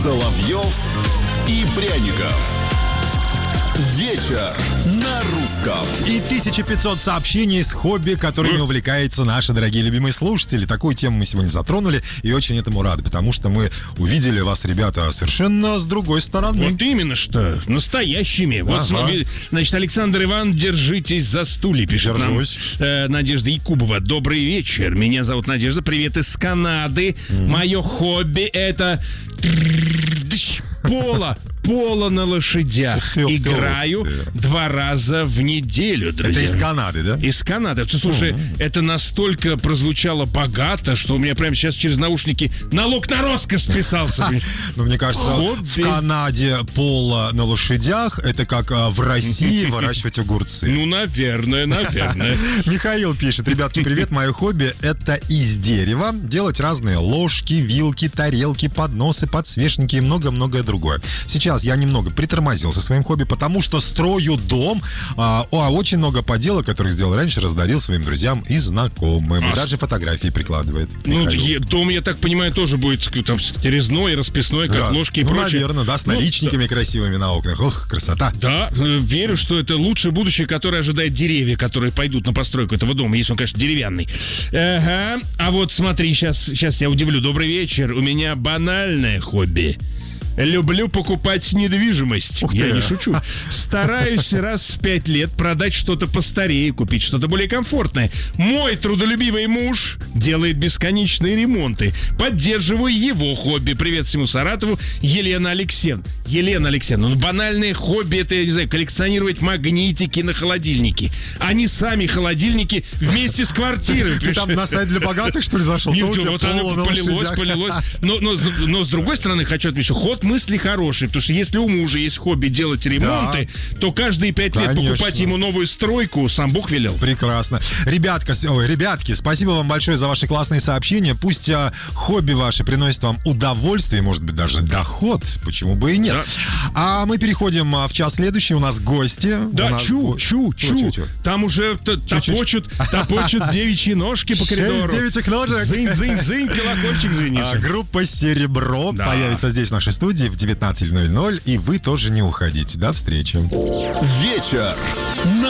Соловьев и Пряников. Вечер на русском. И 1500 сообщений с хобби, которыми увлекаются наши дорогие любимые слушатели. Такую тему мы сегодня затронули и очень этому рады, потому что мы увидели вас, ребята, совершенно с другой стороны. Вот именно что, настоящими. Вот, значит, Александр Иван, держитесь за стулья, пишет Держусь. нам Надежда Якубова. Добрый вечер, меня зовут Надежда, привет из Канады. Мое хобби это поло на лошадях. Играю 2 раза в неделю, друзья. Это из Канады, да? Из Канады. Слушай, это настолько прозвучало богато, что у меня прямо сейчас через наушники налог на роскошь списался. Ну, мне кажется, в Канаде поло на лошадях, это как в России выращивать огурцы. Ну, наверное. Михаил пишет: ребятки, привет, мое хобби это из дерева делать разные ложки, вилки, тарелки, подносы, подсвечники и много-многое другое. Сейчас я немного притормозил со своим хобби, потому что строю дом. Очень много поделок, которых сделал раньше, раздарил своим друзьям и знакомым. И даже фотографии прикладывает. Ну, дом, я так понимаю, тоже будет там резной, расписной, как ложки и прочее. Наверное, да, с наличниками красивыми на окнах. Ох, красота. Да, верю, что это лучшее будущее, которое ожидает деревья, которые пойдут на постройку этого дома, если он, конечно, деревянный. Ага. А вот смотри, сейчас я удивлю. Добрый вечер. У меня банальное хобби. Люблю покупать недвижимость. Я не шучу. Стараюсь раз в 5 лет продать что-то постарее, купить что-то более комфортное. Мой трудолюбивый муж делает бесконечные ремонты. Поддерживаю его хобби. Привет всему Саратову. Елена Алексеевна, ну банальное хобби это, я не знаю, коллекционировать магнитики на холодильнике. Они сами холодильники вместе с квартирой. Ты там на сайт для богатых, что ли, зашел? Вот оно полилось. Но с другой стороны, хочу отметить, ход мысли хороший, потому что если у мужа есть хобби делать ремонты, то каждые 5 лет покупать ему новую стройку сам Бог велел. Прекрасно. Ребятки, спасибо вам большое за ваши классные сообщения. Пусть хобби ваши приносят вам удовольствие, может быть, даже доход. Почему бы и нет. Да. А мы переходим в час следующий. У нас гости. Да, чу. Там уже топочут девичьи ножки по коридору. 6 девичьих ножек. Дзынь, колокольчик звенит. Группа «Серебро» появится здесь в нашей студии в 19:00, и вы тоже не уходите. До встречи. Вечер на